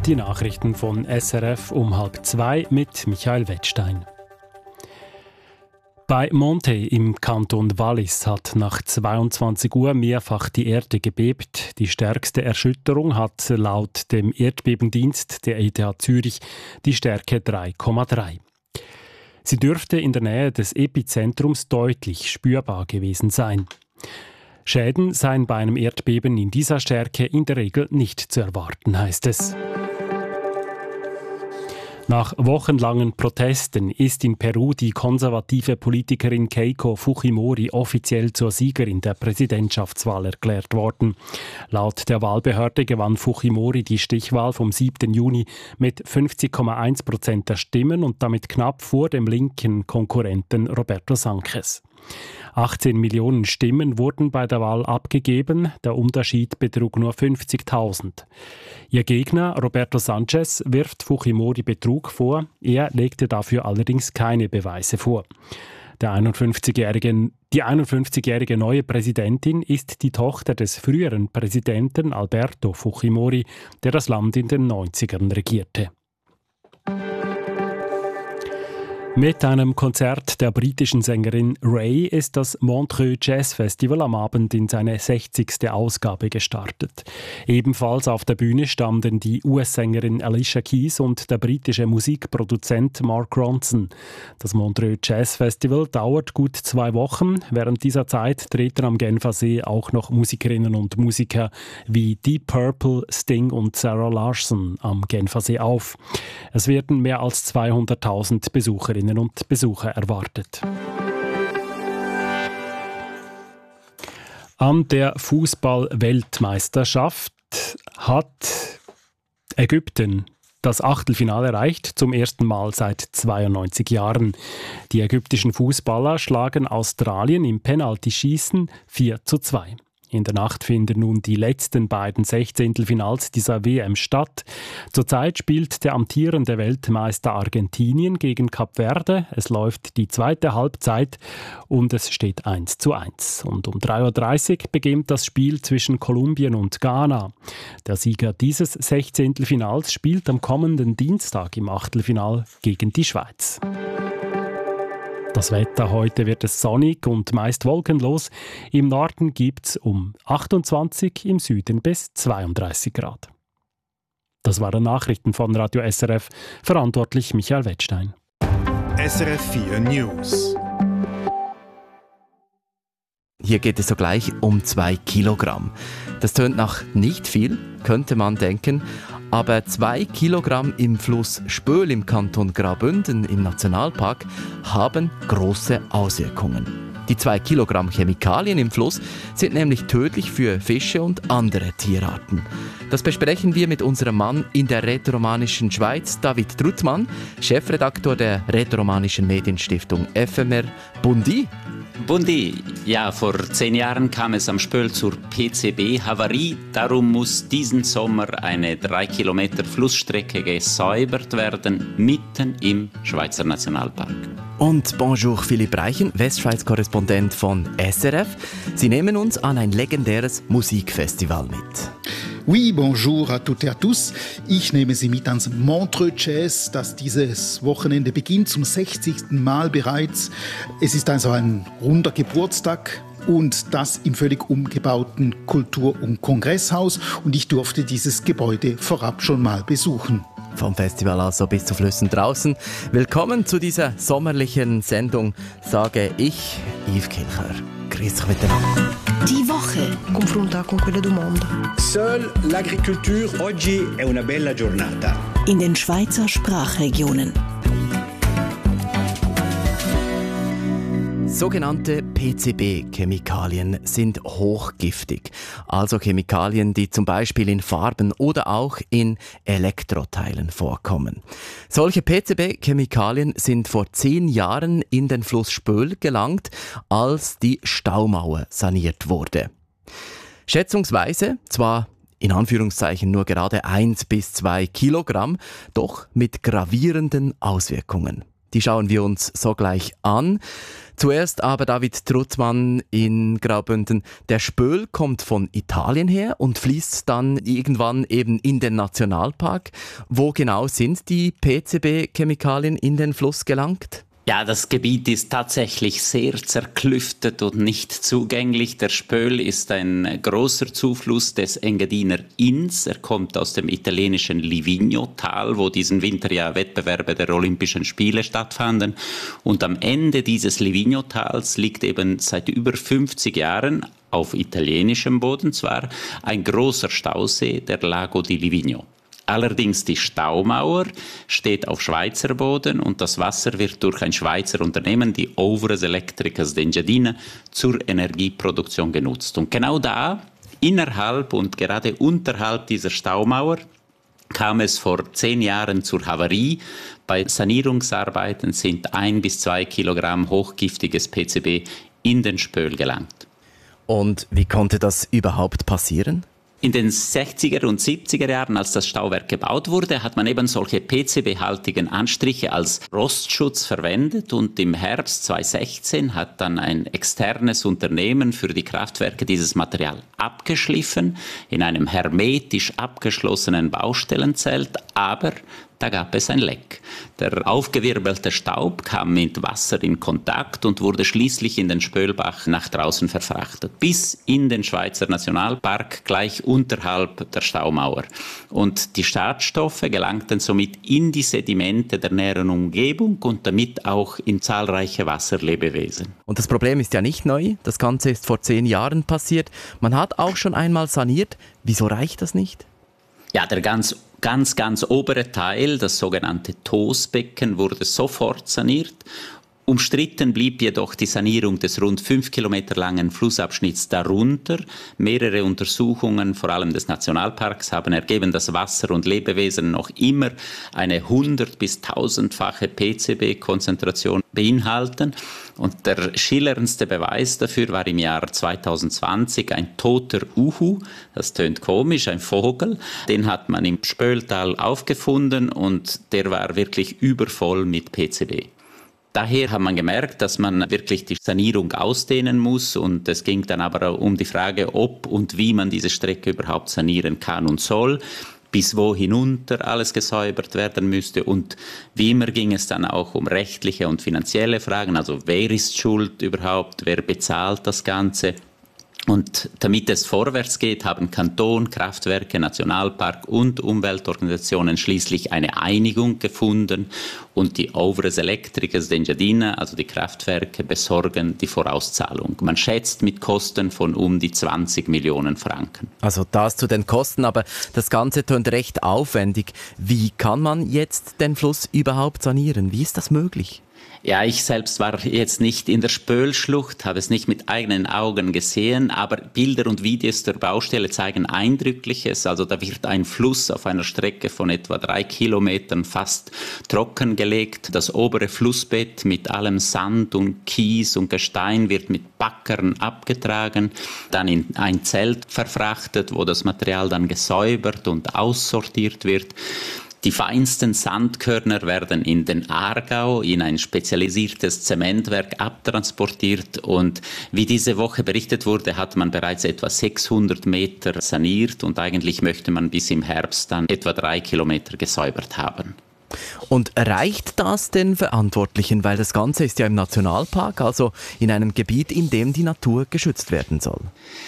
Die Nachrichten von SRF um 13:30 mit Michael Wettstein. Bei Monte im Kanton Wallis hat nach 22 Uhr mehrfach die Erde gebebt. Die stärkste Erschütterung hat laut dem Erdbebendienst der ETH Zürich die Stärke 3,3. Sie dürfte in der Nähe des Epizentrums deutlich spürbar gewesen sein. Schäden seien bei einem Erdbeben in dieser Stärke in der Regel nicht zu erwarten, heißt es. Nach wochenlangen Protesten ist in Peru die konservative Politikerin Keiko Fujimori offiziell zur Siegerin der Präsidentschaftswahl erklärt worden. Laut der Wahlbehörde gewann Fujimori die Stichwahl vom 7. Juni mit 50,1% der Stimmen und damit knapp vor dem linken Konkurrenten Roberto Sanchez. 18 Millionen Stimmen wurden bei der Wahl abgegeben, der Unterschied betrug nur 50.000. Ihr Gegner Roberto Sanchez wirft Fujimori Betrug vor, er legte dafür allerdings keine Beweise vor. Die 51-jährige neue Präsidentin ist die Tochter des früheren Präsidenten Alberto Fujimori, der das Land in den 90ern regierte. Mit einem Konzert der britischen Sängerin Ray ist das Montreux Jazz Festival am Abend in seine 60. Ausgabe gestartet. Ebenfalls auf der Bühne standen die US-Sängerin Alicia Keys und der britische Musikproduzent Mark Ronson. Das Montreux Jazz Festival dauert gut 2 Wochen. Während dieser Zeit treten am Genfersee auch noch Musikerinnen und Musiker wie Deep Purple, Sting und Sarah Larsson am Genfersee auf. Es werden mehr als 200.000 Besucherinnen und Besucher erwartet. An der Fußball-Weltmeisterschaft hat Ägypten das Achtelfinale erreicht, zum ersten Mal seit 92 Jahren. Die ägyptischen Fußballer schlagen Australien im Penaltyschießen 4:2. In der Nacht finden nun die letzten beiden Sechzehntelfinals dieser WM statt. Zurzeit spielt der amtierende Weltmeister Argentinien gegen Kap Verde. Es läuft die zweite Halbzeit und es steht 1:1. Und um 3:30 Uhr beginnt das Spiel zwischen Kolumbien und Ghana. Der Sieger dieses Sechzehntelfinals spielt am kommenden Dienstag im Achtelfinal gegen die Schweiz. Das Wetter: heute wird es sonnig und meist wolkenlos. Im Norden gibt es um 28, im Süden bis 32 Grad. Das waren Nachrichten von Radio SRF, verantwortlich Michael Wettstein. SRF 4 News. Hier geht es sogleich um 2 Kilogramm. Das tönt nach nicht viel, könnte man denken, aber 2 Kilogramm im Fluss Spöl im Kanton Graubünden im Nationalpark haben große Auswirkungen. Die 2 Kilogramm Chemikalien im Fluss sind nämlich tödlich für Fische und andere Tierarten. Das besprechen wir mit unserem Mann in der rätoromanischen Schweiz, David Truttmann, Chefredaktor der rätoromanischen Medienstiftung FMR. Bundi. Bundi, ja, vor 10 Jahren kam es am Spöl zur PCB-Havarie. Darum muss diesen Sommer eine 3 Kilometer Flussstrecke gesäubert werden, mitten im Schweizer Nationalpark. Und bonjour Philipp Reichen, Westschweiz-Korrespondent von SRF. Sie nehmen uns an ein legendäres Musikfestival mit. Oui, bonjour à toutes et à tous. Ich nehme Sie mit ans Montreux Jazz, das dieses Wochenende beginnt, zum 60. Mal bereits. Es ist also ein runder Geburtstag und das im völlig umgebauten Kultur- und Kongresshaus. Und ich durfte dieses Gebäude vorab schon mal besuchen. Vom Festival also bis zu Flüssen draußen. Willkommen zu dieser sommerlichen Sendung, sage ich, Yves Kilcher. Grüß euch miteinander. Die Woche confronta con quella del mondo. Seule l'agriculture oggi è una bella giornata. In den Schweizer Sprachregionen. Sogenannte PCB-Chemikalien sind hochgiftig, also Chemikalien, die zum Beispiel in Farben oder auch in Elektroteilen vorkommen. Solche PCB-Chemikalien sind vor 10 Jahren in den Fluss Spöl gelangt, als die Staumauer saniert wurde. Schätzungsweise, zwar in Anführungszeichen nur gerade 1 bis 2 Kilogramm, doch mit gravierenden Auswirkungen. Die schauen wir uns so gleich an. Zuerst aber David Trutzmann in Graubünden. Der Spöl kommt von Italien her und fließt dann irgendwann eben in den Nationalpark. Wo genau sind die PCB-Chemikalien in den Fluss gelangt? Ja, das Gebiet ist tatsächlich sehr zerklüftet und nicht zugänglich. Der Spöl ist ein großer Zufluss des Engadiner Inns. Er kommt aus dem italienischen Livigno-Tal, wo diesen Winter ja Wettbewerbe der Olympischen Spiele stattfanden. Und am Ende dieses Livigno-Tals liegt eben seit über 50 Jahren auf italienischem Boden zwar ein großer Stausee, der Lago di Livigno. Allerdings die Staumauer steht auf Schweizer Boden und das Wasser wird durch ein Schweizer Unternehmen, die Ovres Electricas d'Engadina, zur Energieproduktion genutzt. Und genau da, innerhalb und gerade unterhalb dieser Staumauer, kam es vor 10 Jahren zur Havarie. Bei Sanierungsarbeiten sind 1 bis 2 Kilogramm hochgiftiges PCB in den Spöl gelangt. Und wie konnte das überhaupt passieren? In den 60er und 70er Jahren, als das Stauwerk gebaut wurde, hat man eben solche PCB-haltigen Anstriche als Rostschutz verwendet und im Herbst 2016 hat dann ein externes Unternehmen für die Kraftwerke dieses Material abgeschliffen in einem hermetisch abgeschlossenen Baustellenzelt, aber da gab es ein Leck. Der aufgewirbelte Staub kam mit Wasser in Kontakt und wurde schließlich in den Spölbach nach draußen verfrachtet, bis in den Schweizer Nationalpark gleich unterhalb der Staumauer. Und die Schadstoffe gelangten somit in die Sedimente der näheren Umgebung und damit auch in zahlreiche Wasserlebewesen. Und das Problem ist ja nicht neu. Das Ganze ist vor 10 Jahren passiert. Man hat auch schon einmal saniert. Wieso reicht das nicht? Ja, der ganz obere Teil, das sogenannte Tosbecken, wurde sofort saniert. Umstritten blieb jedoch die Sanierung des rund 5 Kilometer langen Flussabschnitts darunter. Mehrere Untersuchungen, vor allem des Nationalparks, haben ergeben, dass Wasser und Lebewesen noch immer eine 100- bis 1000-fache PCB-Konzentration beinhalten. Und der schillerndste Beweis dafür war im Jahr 2020 ein toter Uhu. Das tönt komisch, ein Vogel. Den hat man im Spöltal aufgefunden und der war wirklich übervoll mit PCB. Daher hat man gemerkt, dass man wirklich die Sanierung ausdehnen muss und es ging dann aber um die Frage, ob und wie man diese Strecke überhaupt sanieren kann und soll, bis wo hinunter alles gesäubert werden müsste und wie immer ging es dann auch um rechtliche und finanzielle Fragen, also wer ist schuld überhaupt, wer bezahlt das Ganze. Und damit es vorwärts geht, haben Kanton, Kraftwerke, Nationalpark und Umweltorganisationen schließlich eine Einigung gefunden und die Ovres Electricas d'Engadina, also die Kraftwerke, besorgen die Vorauszahlung. Man schätzt mit Kosten von um die 20 Millionen Franken. Also das zu den Kosten, aber das Ganze tönt recht aufwendig. Wie kann man jetzt den Fluss überhaupt sanieren? Wie ist das möglich? Ja, ich selbst war jetzt nicht in der Spölschlucht, habe es nicht mit eigenen Augen gesehen, aber Bilder und Videos der Baustelle zeigen Eindrückliches. Also da wird ein Fluss auf einer Strecke von etwa 3 Kilometern fast trockengelegt. Das obere Flussbett mit allem Sand und Kies und Gestein wird mit Backern abgetragen, dann in ein Zelt verfrachtet, wo das Material dann gesäubert und aussortiert wird. Die feinsten Sandkörner werden in den Aargau in ein spezialisiertes Zementwerk abtransportiert und wie diese Woche berichtet wurde, hat man bereits etwa 600 Meter saniert und eigentlich möchte man bis im Herbst dann etwa 3 Kilometer gesäubert haben. Und reicht das den Verantwortlichen, weil das Ganze ist ja im Nationalpark, also in einem Gebiet, in dem die Natur geschützt werden soll?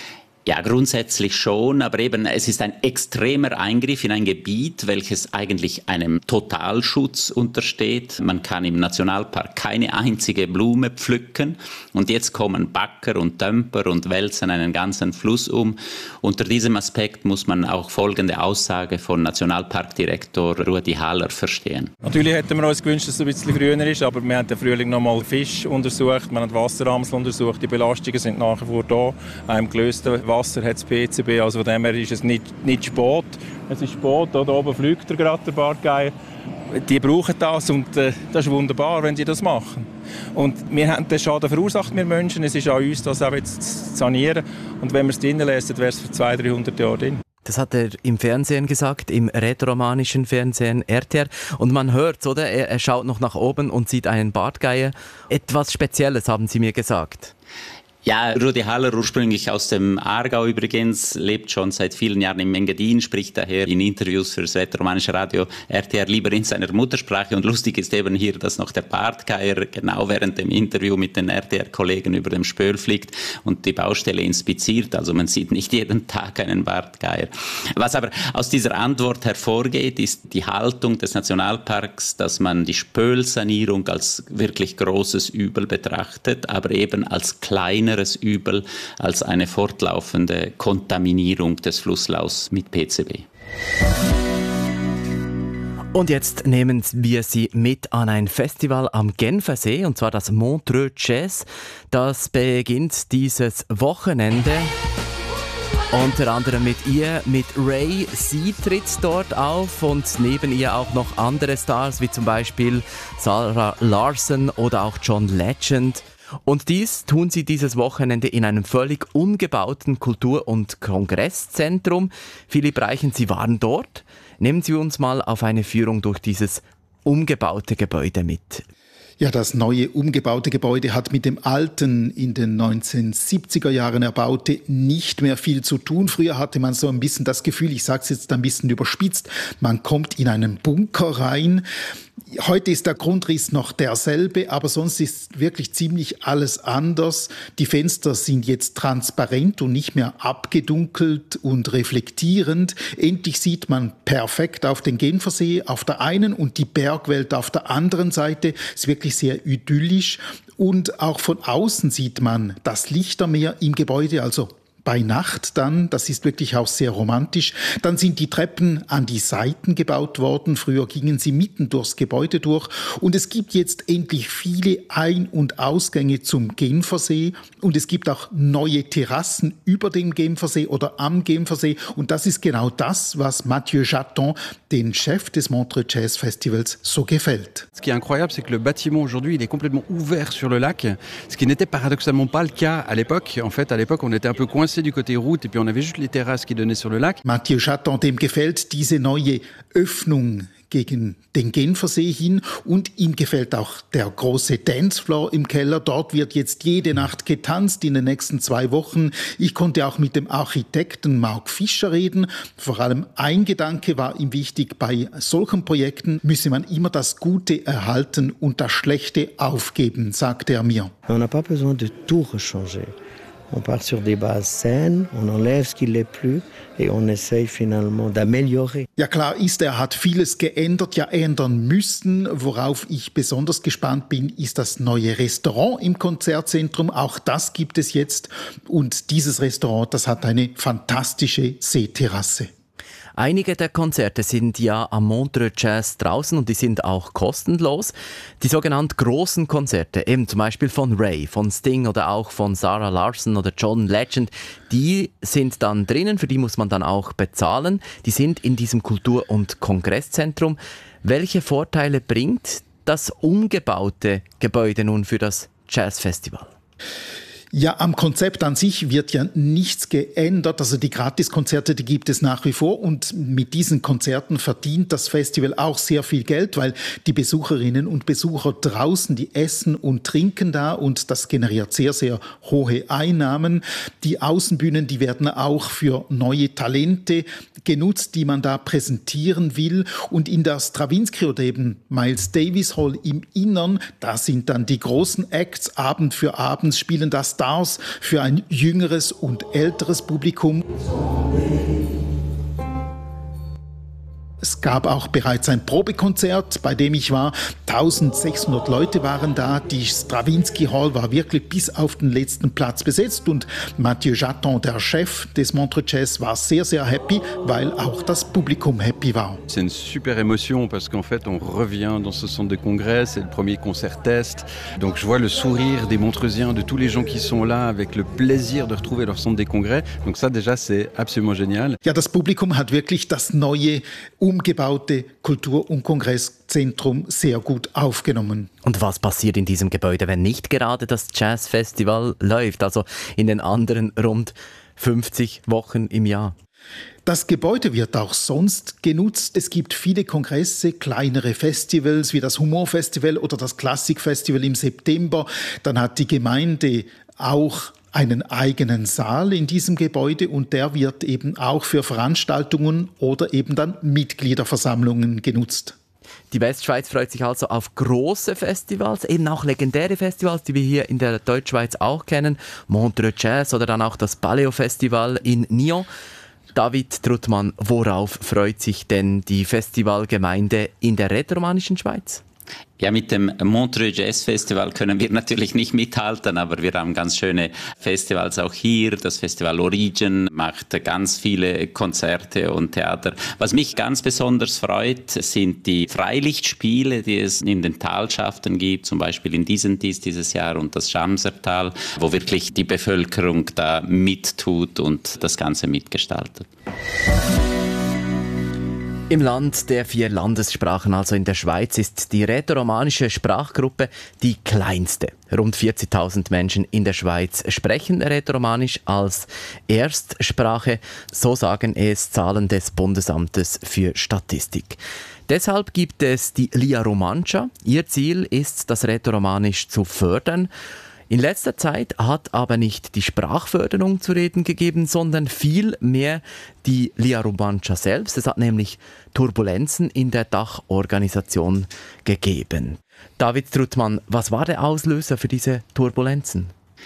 Ja, grundsätzlich schon, aber eben es ist ein extremer Eingriff in ein Gebiet, welches eigentlich einem Totalschutz untersteht. Man kann im Nationalpark keine einzige Blume pflücken und jetzt kommen Bagger und Tümper und wälzen einen ganzen Fluss um. Unter diesem Aspekt muss man auch folgende Aussage von Nationalparkdirektor Rudi Haller verstehen. Natürlich hätten wir uns gewünscht, dass es ein bisschen früher ist, aber wir haben den Frühling nochmal Fisch untersucht, wir haben Wasseramsel untersucht, die Belastungen sind nach wie vor da, auch im gelösten Wasser hat das PCB, also von dem her ist es nicht spät. Es ist spät, da oben fliegt gerade der Bartgeier. Die brauchen das und das ist wunderbar, wenn sie das machen. Und wir haben den Schaden verursacht, wir Menschen. Es ist an uns, das auch jetzt zu sanieren. Und wenn wir es drinnen lassen, wäre es für 200-300 Jahre drin. Das hat er im Fernsehen gesagt, im rätoromanischen Fernsehen RTR. Und man hört, oder? Er schaut noch nach oben und sieht einen Bartgeier. Etwas Spezielles, haben Sie mir gesagt. Ja, Rudi Haller, ursprünglich aus dem Aargau übrigens, lebt schon seit vielen Jahren im Engadin, spricht daher in Interviews für das rätoromanische Radio RTR lieber in seiner Muttersprache. Und lustig ist eben hier, dass noch der Bartgeier genau während dem Interview mit den RTR-Kollegen über dem Spöl fliegt und die Baustelle inspiziert. Also man sieht nicht jeden Tag einen Bartgeier. Was aber aus dieser Antwort hervorgeht, ist die Haltung des Nationalparks, dass man die Spölsanierung als wirklich großes Übel betrachtet, aber eben als kleineres Übel, als eine fortlaufende Kontaminierung des Flusslaufs mit PCB. Und jetzt nehmen wir Sie mit an ein Festival am Genfersee, und zwar das Montreux Jazz. Das beginnt dieses Wochenende. Unter anderem mit ihr, mit Ray. Sie tritt dort auf und neben ihr auch noch andere Stars, wie zum Beispiel Sarah Larson oder auch John Legend. Und dies tun sie dieses Wochenende in einem völlig umgebauten Kultur- und Kongresszentrum. Philipp Reichen, Sie waren dort. Nehmen Sie uns mal auf eine Führung durch dieses umgebaute Gebäude mit. Ja, das neue umgebaute Gebäude hat mit dem alten, in den 1970er Jahren erbaute, nicht mehr viel zu tun. Früher hatte man so ein bisschen das Gefühl, ich sage es jetzt ein bisschen überspitzt, man kommt in einen Bunker rein. Heute ist der Grundriss noch derselbe, aber sonst ist wirklich ziemlich alles anders. Die Fenster sind jetzt transparent und nicht mehr abgedunkelt und reflektierend. Endlich sieht man perfekt auf den Genfersee auf der einen und die Bergwelt auf der anderen Seite. Ist wirklich sehr idyllisch. Und auch von außen sieht man das Lichtermeer im Gebäude, also bei Nacht dann, das ist wirklich auch sehr romantisch. Dann sind die Treppen an die Seiten gebaut worden. Früher gingen sie mitten durchs Gebäude durch. Und es gibt jetzt endlich viele Ein- und Ausgänge zum Genfersee. Und es gibt auch neue Terrassen über dem Genfersee oder am Genfersee. Und das ist genau das, was Mathieu Jaton, den Chef des Montreux Jazz Festivals, so gefällt. Ce qui est incroyable, c'est que le bâtiment aujourd'hui, il est complètement ouvert sur le lac, ce qui n'était paradoxalement pas le cas à l'époque. En fait, à l'époque, on était un peu coincé du côté route et puis on avait juste les terrasses qui donnaient sur le lac. Mathieu Jaton, dem gefällt diese neue Öffnung gegen den Genfersee hin und ihm gefällt auch der große Dancefloor im Keller. Dort wird jetzt jede Nacht getanzt in den nächsten 2 Wochen. Ich konnte auch mit dem Architekten Mark Fischer reden. Vor allem ein Gedanke war ihm wichtig, bei solchen Projekten müsse man immer das Gute erhalten und das Schlechte aufgeben, sagte er mir. On n'a pas besoin de tout rechanger. On part sur des bases saines, on enlève ce qui l'est plus et on essaye finalement d'améliorer. Ja, klar ist, er hat vieles geändert, ja ändern müssen. Worauf ich besonders gespannt bin, ist das neue Restaurant im Konzertzentrum. Auch das gibt es jetzt. Und dieses Restaurant, das hat eine fantastische Seeterrasse. Einige der Konzerte sind ja am Montreux Jazz draußen und die sind auch kostenlos. Die sogenannten großen Konzerte, eben zum Beispiel von Ray, von Sting oder auch von Sarah Larson oder John Legend, die sind dann drinnen, für die muss man dann auch bezahlen. Die sind in diesem Kultur- und Kongresszentrum. Welche Vorteile bringt das umgebaute Gebäude nun für das Jazzfestival? Ja, am Konzept an sich wird ja nichts geändert. Also die Gratiskonzerte, die gibt es nach wie vor. Und mit diesen Konzerten verdient das Festival auch sehr viel Geld, weil die Besucherinnen und Besucher draußen, die essen und trinken da und das generiert sehr, sehr hohe Einnahmen. Die Außenbühnen, die werden auch für neue Talente genutzt, die man da präsentieren will. Und in der Stravinsky oder eben Miles Davis Hall im Innern, da sind dann die großen Acts Abend für Abend, spielen das Stars für ein jüngeres und älteres Publikum. Es gab auch bereits ein Probekonzert, bei dem ich war. 1600 Leute waren da. Die Stravinsky Hall war wirklich bis auf den letzten Platz besetzt. Und Mathieu Jaton, der Chef des Montreux Jazz, war sehr, sehr happy, weil auch das Publikum happy war. C'est une super émotion parce qu'en fait, on revient dans ce centre de congrès. C'est le premier concert test. Donc je vois le sourire des Montreusiens, de tous les gens qui sont là, avec le plaisir de retrouver leur centre des congrès. Donc ça déjà, c'est absolument génial. Ja, das Publikum hat wirklich das neue umgebaute Kultur- und Kongresszentrum sehr gut aufgenommen. Und was passiert in diesem Gebäude, wenn nicht gerade das Jazzfestival läuft, also in den anderen rund 50 Wochen im Jahr? Das Gebäude wird auch sonst genutzt. Es gibt viele Kongresse, kleinere Festivals wie das Humorfestival oder das Klassikfestival im September. Dann hat die Gemeinde auch einen eigenen Saal in diesem Gebäude und der wird eben auch für Veranstaltungen oder eben dann Mitgliederversammlungen genutzt. Die Westschweiz freut sich also auf große Festivals, eben auch legendäre Festivals, die wir hier in der Deutschschweiz auch kennen. Montreux Jazz oder dann auch das Paleo-Festival in Nyon. David Truttmann, worauf freut sich denn die Festivalgemeinde in der rätoromanischen Schweiz? Ja, mit dem Montreux Jazz Festival können wir natürlich nicht mithalten, aber wir haben ganz schöne Festivals auch hier. Das Festival Origin macht ganz viele Konzerte und Theater. Was mich ganz besonders freut, sind die Freilichtspiele, die es in den Talschaften gibt, zum Beispiel in Disentis dieses Jahr und das Schamsertal, wo wirklich die Bevölkerung da mittut und das Ganze mitgestaltet. Im Land der 4 Landessprachen, also in der Schweiz, ist die rätoromanische Sprachgruppe die kleinste. Rund 40.000 Menschen in der Schweiz sprechen Rätoromanisch als Erstsprache, so sagen es Zahlen des Bundesamtes für Statistik. Deshalb gibt es die Lia Romancia. Ihr Ziel ist, das Rätoromanisch zu fördern. In letzter Zeit hat aber nicht die Sprachförderung zu reden gegeben, sondern vielmehr die Lia Romancia selbst. Es hat nämlich Turbulenzen in der Dachorganisation gegeben. David Truttmann, was war der Auslöser für diese Turbulenzen?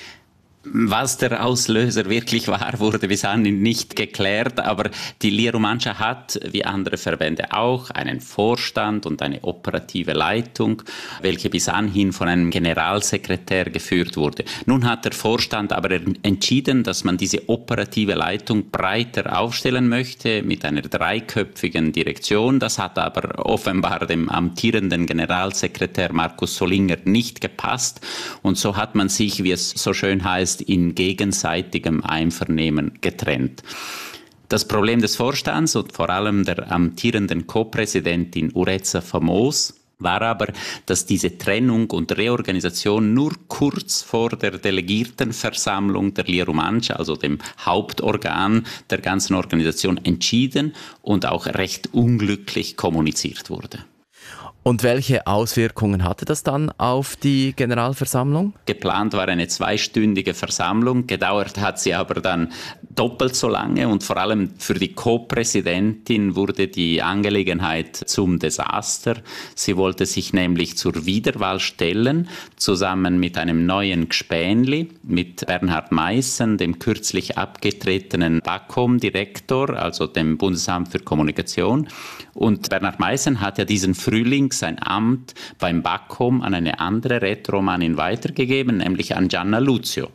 Was der Auslöser wirklich war, wurde bis anhin nicht geklärt, aber die Lia Romancia hat, wie andere Verbände auch, einen Vorstand und eine operative Leitung, welche bis anhin von einem Generalsekretär geführt wurde. Nun hat der Vorstand aber entschieden, dass man diese operative Leitung breiter aufstellen möchte mit einer 3-köpfigen Direktion. Das hat aber offenbar dem amtierenden Generalsekretär Markus Solinger nicht gepasst und so hat man sich, wie es so schön heißt, in gegenseitigem Einvernehmen getrennt. Das Problem des Vorstands und vor allem der amtierenden Co-Präsidentin Urezza Famos war aber, dass diese Trennung und Reorganisation nur kurz vor der Delegiertenversammlung der Lia Romancia, also dem Hauptorgan der ganzen Organisation, entschieden und auch recht unglücklich kommuniziert wurde. Und welche Auswirkungen hatte das dann auf die Generalversammlung? Geplant war eine 2-stündige Versammlung, gedauert hat sie aber dann doppelt so lange und vor allem für die Co-Präsidentin wurde die Angelegenheit zum Desaster. Sie wollte sich nämlich zur Wiederwahl stellen, zusammen mit einem neuen Gspänli, mit Bernhard Meissen, dem kürzlich abgetretenen BAKOM-Direktor, also dem Bundesamt für Kommunikation. Und Bernhard Meissen hat ja diesen Frühling sein Amt beim BAKOM an eine andere Rätoromanin weitergegeben, nämlich an Gianna Luzio.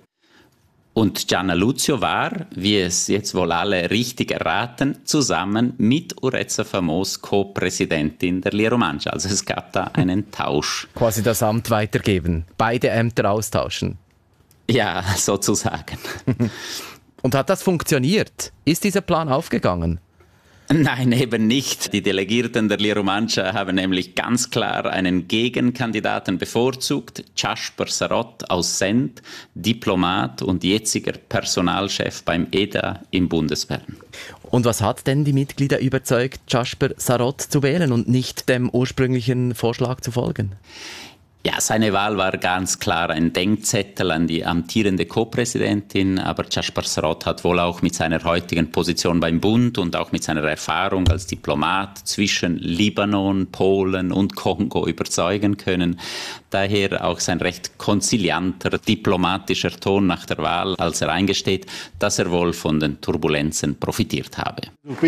Und Gianna Luzio war, wie es jetzt wohl alle richtig erraten, zusammen mit Urezza Famos Co-Präsidentin der Lia Romancia. Also es gab da einen Tausch. Quasi das Amt weitergeben, beide Ämter austauschen. Ja, sozusagen. Und hat das funktioniert? Ist dieser Plan aufgegangen? Nein, eben nicht. Die Delegierten der Lia Romancia haben nämlich ganz klar einen Gegenkandidaten bevorzugt, Jasper Sarot aus Send, Diplomat und jetziger Personalchef beim EDA im Bundesbern. Und was hat denn die Mitglieder überzeugt, Jasper Sarot zu wählen und nicht dem ursprünglichen Vorschlag zu folgen? Ja, seine Wahl war ganz klar ein Denkzettel an die amtierende Co-Präsidentin, aber Jasper Sarot hat wohl auch mit seiner heutigen Position beim Bund und auch mit seiner Erfahrung als Diplomat zwischen Libanon, Polen und Kongo überzeugen können. Daher auch sein recht konzilianter, diplomatischer Ton nach der Wahl, als er eingesteht, dass er wohl von den Turbulenzen profitiert habe.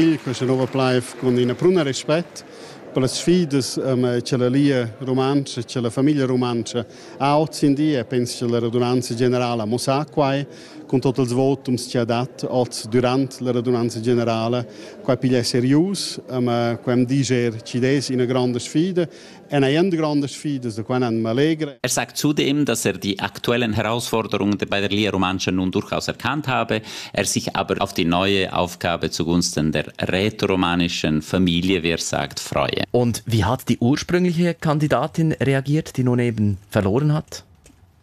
Per le sfide che la Lia Romancia, che la famiglia Romancia ha oggi in dia, penso che la radunanza generale a Mosacquai, con tutto il voto che ha dato oggi durante la radunanza generale, qua piglia serius, qua dice ci des in una grande sfida, eine grande sfida, da qua an Malegre. Er sagt zudem, dass er die aktuellen Herausforderungen bei der Lia Romancia nun durchaus erkannt habe, er sich aber auf die neue Aufgabe zugunsten der rätoromanischen Familie, wie er sagt, freue. Und wie hat die ursprüngliche Kandidatin reagiert, die nun eben verloren hat?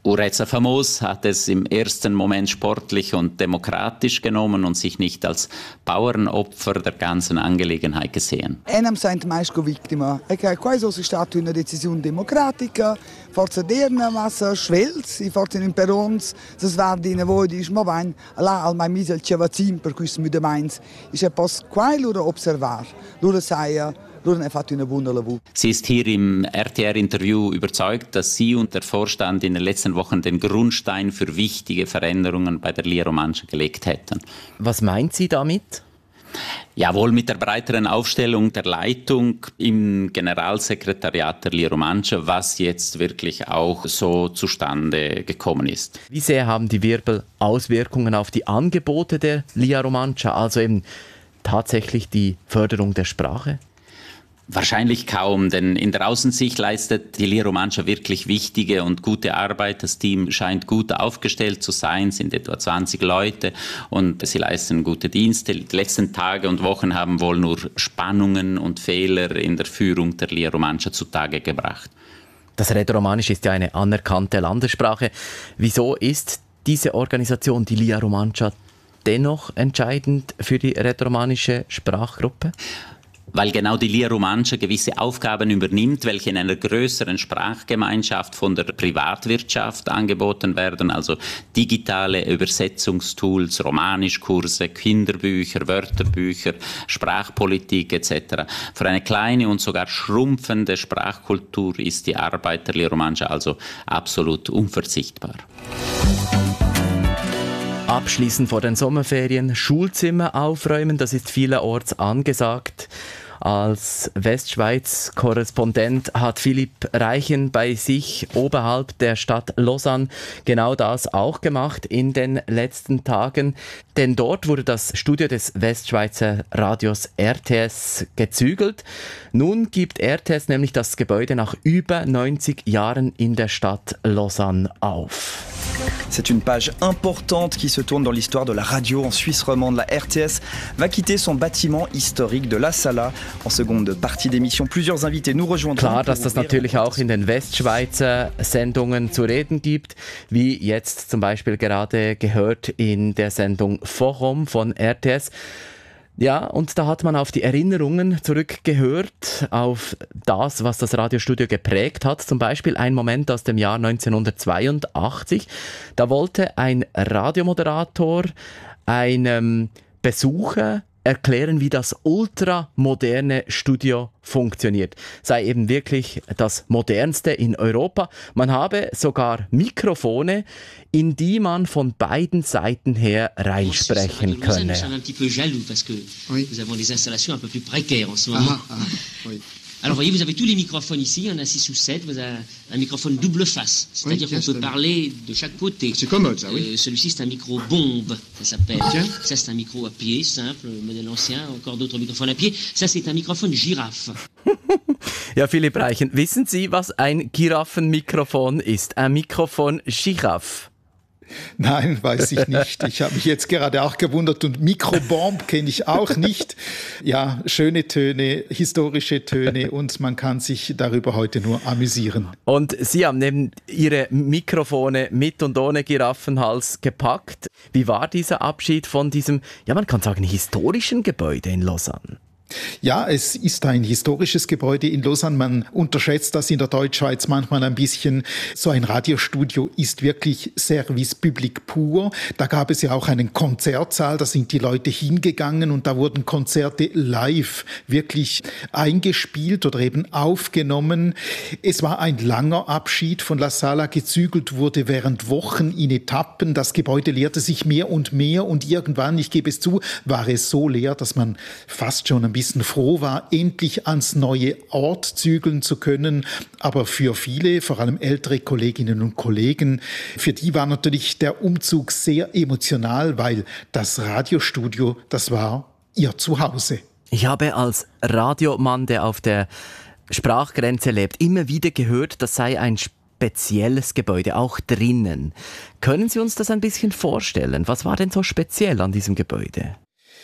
Ureza Famos hat es im ersten Moment sportlich und demokratisch genommen und sich nicht als Bauernopfer der ganzen Angelegenheit gesehen. Non sente mais che vittima, e che quasi è stata una decisione democratica, forse derna massa schwelz, i forse in perons, das war die voi di smovain, la al mai misel cevazin per cui smude meins, ist ja pas quai lura observar, lura saia. Sie ist hier im RTR-Interview überzeugt, dass sie und der Vorstand in den letzten Wochen den Grundstein für wichtige Veränderungen bei der Lia Romancia gelegt hätten. Was meint sie damit? Ja, wohl mit der breiteren Aufstellung der Leitung im Generalsekretariat der Lia Romancia, was jetzt wirklich auch so zustande gekommen ist. Wie sehr haben die Wirbel Auswirkungen auf die Angebote der Lia Romancia, also eben tatsächlich die Förderung der Sprache? Wahrscheinlich kaum, denn in der Außensicht leistet die Lia Romancia wirklich wichtige und gute Arbeit. Das Team scheint gut aufgestellt zu sein, sind etwa 20 Leute und sie leisten gute Dienste. Die letzten Tage und Wochen haben wohl nur Spannungen und Fehler in der Führung der Lia Romancia zutage gebracht. Das Rätoromanisch ist ja eine anerkannte Landessprache. Wieso ist diese Organisation, die Lia Romancia, dennoch entscheidend für die rätoromanische Sprachgruppe? Weil genau die Lia Romancia gewisse Aufgaben übernimmt, welche in einer größeren Sprachgemeinschaft von der Privatwirtschaft angeboten werden, also digitale Übersetzungstools, Romanischkurse, Kinderbücher, Wörterbücher, Sprachpolitik etc. Für eine kleine und sogar schrumpfende Sprachkultur ist die Arbeit der Lia Romancia also absolut unverzichtbar. Abschließend vor den Sommerferien, Schulzimmer aufräumen, das ist vielerorts angesagt. Als Westschweiz-Korrespondent hat Philipp Reichen bei sich oberhalb der Stadt Lausanne genau das auch gemacht in den letzten Tagen. Denn dort wurde das Studio des Westschweizer Radios RTS gezügelt. Nun gibt RTS nämlich das Gebäude nach über 90 Jahren in der Stadt Lausanne auf. C'est une page importante qui se tourne dans l'histoire de la radio en Suisse romande. La RTS va quitter son bâtiment historique de La Sala. En seconde partie d'émission, plusieurs invités nous rejoindront. Klar, dass das natürlich auch in den Westschweizer Sendungen zu reden gibt, wie jetzt zum Beispiel gerade gehört in der Sendung Forum von RTS. Ja, und da hat man auf die Erinnerungen zurückgehört, auf das, was das Radiostudio geprägt hat. Zum Beispiel ein Moment aus dem Jahr 1982. Da wollte ein Radiomoderator einem Besucher erklären, wie das ultramoderne Studio funktioniert. Sei eben wirklich das modernste in Europa. Man habe sogar Mikrofone, in die man von beiden Seiten her reinsprechen könne. Alors, voyez, vous avez tous les microphones ici, on a 6 ou 7, vous avez un microphone double face, c'est-à-dire qu'on peut parler de chaque côté. C'est commode, ça, oui. Celui-ci, c'est un micro bombe, ça s'appelle. Ça, c'est un micro à pied, simple, modèle ancien, encore d'autres microphones à pied. Ça, c'est un microphone girafe. Ja, Philipp Reichen, wissen Sie, was ein Giraffenmikrofon ist? Ein Mikrofon Giraffe. Nein, weiß ich nicht. Ich habe mich jetzt gerade auch gewundert und Mikrobomb kenne ich auch nicht. Ja, schöne Töne, historische Töne und man kann sich darüber heute nur amüsieren. Und Sie haben eben Ihre Mikrofone mit und ohne Giraffenhals gepackt. Wie war dieser Abschied von diesem, ja man kann sagen, historischen Gebäude in Lausanne? Ja, es ist ein historisches Gebäude in Lausanne. Man unterschätzt das in der Deutschschweiz manchmal ein bisschen. So ein Radiostudio ist wirklich Service Public pur. Da gab es ja auch einen Konzertsaal, da sind die Leute hingegangen und da wurden Konzerte live wirklich eingespielt oder eben aufgenommen. Es war ein langer Abschied von La Sala. Gezügelt wurde während Wochen in Etappen. Das Gebäude leerte sich mehr und irgendwann, ich gebe es zu, war es so leer, dass man fast schon ein bisschen froh war, endlich ans neue Ort zügeln zu können. Aber für viele, vor allem ältere Kolleginnen und Kollegen, für die war natürlich der Umzug sehr emotional, weil das Radiostudio, das war ihr Zuhause. Ich habe als Radiomann, der auf der Sprachgrenze lebt, immer wieder gehört, das sei ein spezielles Gebäude, auch drinnen. Können Sie uns das ein bisschen vorstellen? Was war denn so speziell an diesem Gebäude?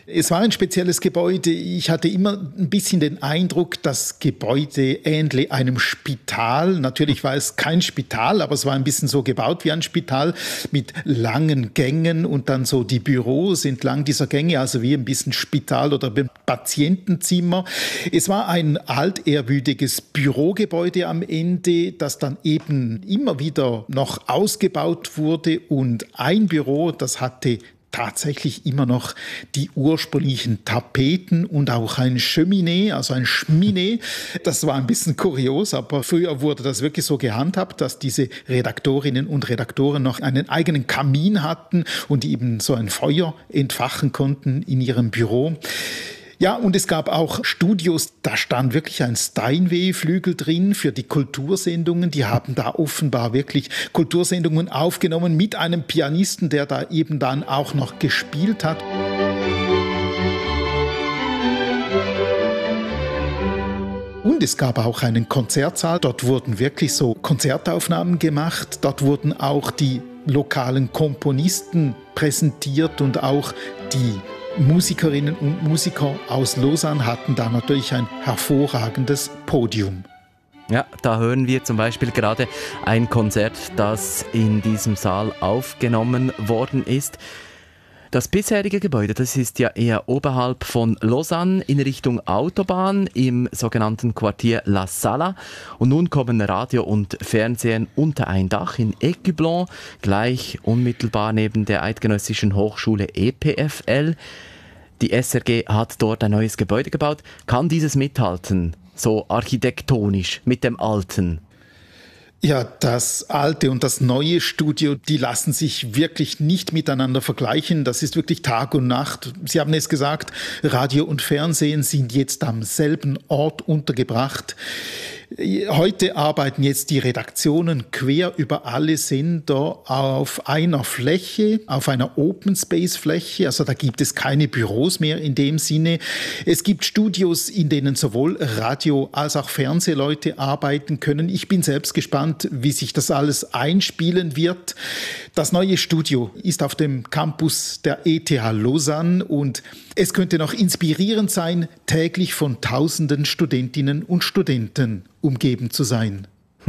Es war ein spezielles Gebäude. Ich hatte immer ein bisschen den Eindruck, das Gebäude ähnle einem Spital. Natürlich war es kein Spital, aber es war ein bisschen so gebaut wie ein Spital mit langen Gängen und dann so die Büros entlang dieser Gänge, also wie ein bisschen Spital oder Patientenzimmer. Es war ein altehrwürdiges Bürogebäude am Ende, das dann eben immer wieder noch ausgebaut wurde, und ein Büro, das hatte tatsächlich immer noch die ursprünglichen Tapeten und auch ein Cheminée, also ein Schminet. Das war ein bisschen kurios, aber früher wurde das wirklich so gehandhabt, dass diese Redaktorinnen und Redaktoren noch einen eigenen Kamin hatten und eben so ein Feuer entfachen konnten in ihrem Büro. Ja, und es gab auch Studios, da stand wirklich ein Steinway-Flügel drin für die Kultursendungen. Die haben da offenbar wirklich Kultursendungen aufgenommen mit einem Pianisten, der da eben dann auch noch gespielt hat. Und es gab auch einen Konzertsaal, dort wurden wirklich so Konzertaufnahmen gemacht, dort wurden auch die lokalen Komponisten präsentiert und auch die Musikerinnen und Musiker aus Lausanne hatten da natürlich ein hervorragendes Podium. Ja, da hören wir zum Beispiel gerade ein Konzert, das in diesem Saal aufgenommen worden ist. Das bisherige Gebäude, das ist ja eher oberhalb von Lausanne in Richtung Autobahn im sogenannten Quartier La Sala. Und nun kommen Radio und Fernsehen unter ein Dach in Écublens, gleich unmittelbar neben der Eidgenössischen Hochschule EPFL. Die SRG hat dort ein neues Gebäude gebaut. Kann dieses mithalten, so architektonisch, mit dem alten? Ja, das alte und das neue Studio, die lassen sich wirklich nicht miteinander vergleichen. Das ist wirklich Tag und Nacht. Sie haben es gesagt, Radio und Fernsehen sind jetzt am selben Ort untergebracht. Heute arbeiten jetzt die Redaktionen quer über alle Sender auf einer Fläche, auf einer Open-Space-Fläche. Also da gibt es keine Büros mehr in dem Sinne. Es gibt Studios, in denen sowohl Radio- als auch Fernsehleute arbeiten können. Ich bin selbst gespannt, wie sich das alles einspielen wird. Das neue Studio ist auf dem Campus der ETH Lausanne und es könnte noch inspirierend sein, täglich von tausenden Studentinnen und Studenten umgeben zu sein.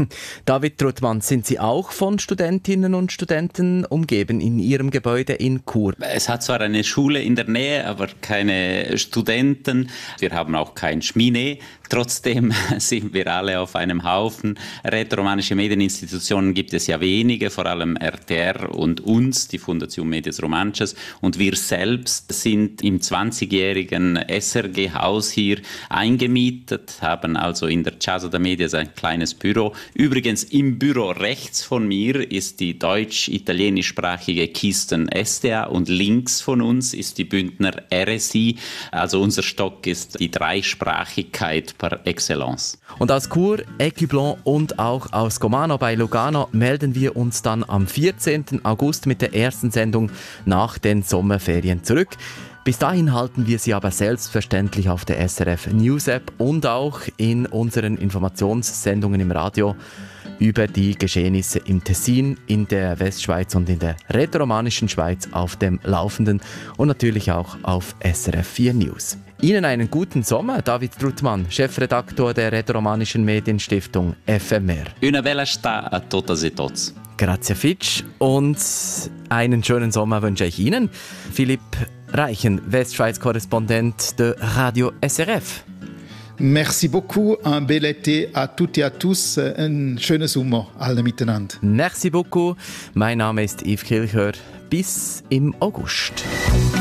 David Truttmann, sind Sie auch von Studentinnen und Studenten umgeben in Ihrem Gebäude in Chur? Es hat zwar eine Schule in der Nähe, aber keine Studenten. Wir haben auch kein Schminet. Trotzdem sind wir alle auf einem Haufen. Rätoromanische Medieninstitutionen gibt es ja wenige, vor allem RTR und uns, die Fundación Medias Romanchas. Und wir selbst sind im 20-jährigen SRG-Haus hier eingemietet, haben also in der Casa da Medias ein kleines Büro. Übrigens im Büro rechts von mir ist die deutsch-italienischsprachige Kisten SDA und links von uns ist die Bündner RSI. Also unser Stock ist die Dreisprachigkeit par excellence. Und aus Chur, Écublens und auch aus Gomano bei Lugano melden wir uns dann am 14. August mit der ersten Sendung nach den Sommerferien zurück. Bis dahin halten wir Sie aber selbstverständlich auf der SRF News App und auch in unseren Informationssendungen im Radio über die Geschehnisse im Tessin, in der Westschweiz und in der rätoromanischen Schweiz auf dem Laufenden und natürlich auch auf SRF 4 News. Ihnen einen guten Sommer, David Truttmann, Chefredaktor der rätoromanischen Medienstiftung FMR. Una bella sta a todas e tots. Grazie Fitsch und einen schönen Sommer wünsche ich Ihnen. Philipp Reichen, Westschweiz-Korrespondent de Radio SRF. Merci beaucoup, un bel été à toutes et à tous, ein schönes Sommer alle miteinander. Merci beaucoup, mein Name ist Yves Kilchör, bis im August.